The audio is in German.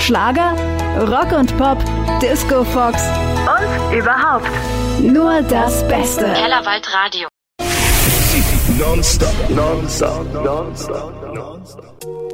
Schlager, Rock und Pop, Disco Fox und überhaupt nur das Beste. Kellerwald Radio. Non-stop, non-stop, non-stop, non-stop.